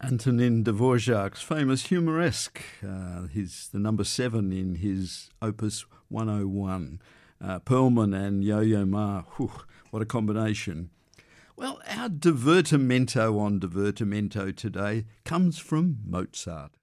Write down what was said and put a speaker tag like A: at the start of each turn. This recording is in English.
A: Antonin Dvorak's famous Humoresque, the number 7 in his Opus 101. Perlman and Yo-Yo Ma, what a combination. Well, our divertimento on Divertimento today comes from Mozart.